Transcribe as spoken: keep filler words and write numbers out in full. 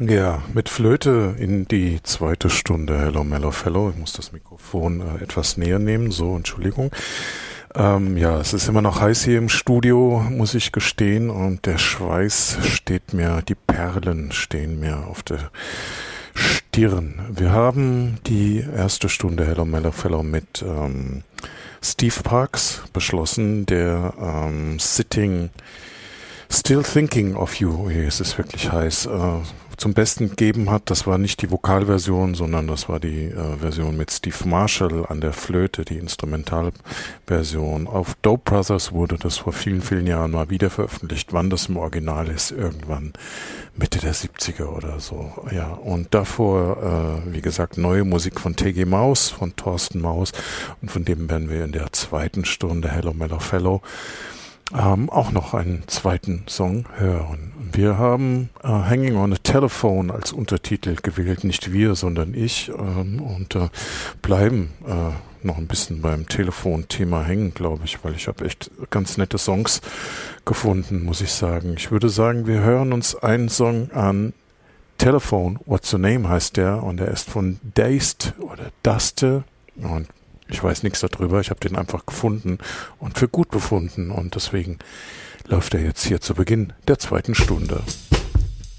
Ja, mit Flöte in die zweite Stunde Hello Mellow Fellow. Ich muss das Mikrofon äh, etwas näher nehmen, so, Entschuldigung. Ähm, ja, es ist immer noch heiß hier im Studio, muss ich gestehen, und der Schweiß steht mir, die Perlen stehen mir auf der Stirn. Wir haben die erste Stunde Hello Mellow Fellow mit ähm, Steve Parks beschlossen, der ähm, Sitting Still Thinking of You, okay, es ist wirklich heiß, äh, zum Besten gegeben hat. Das war nicht die Vokalversion, sondern das war die äh, Version mit Steve Marshall an der Flöte, die Instrumentalversion. Auf Dope Brothers wurde das vor vielen, vielen Jahren mal wieder veröffentlicht. Wann das im Original ist, irgendwann Mitte der siebziger oder so. Ja, und davor, äh, wie gesagt, neue Musik von T G Maus, von Thorsten Maus, und von dem werden wir in der zweiten Stunde Hello Mellow Fellow Ähm, auch noch einen zweiten Song hören. Wir haben äh, Hanging on a Telephone als Untertitel gewählt, nicht wir, sondern ich, ähm, und äh, bleiben äh, noch ein bisschen beim Telefonthema hängen, glaube ich, weil ich habe echt ganz nette Songs gefunden, muss ich sagen. Ich würde sagen, wir hören uns einen Song an. Telephone, What's Your Name heißt der, und der ist von Dazed oder Duste, und ich weiß nichts darüber, ich habe den einfach gefunden und für gut befunden, und deswegen läuft er jetzt hier zu Beginn der zweiten Stunde.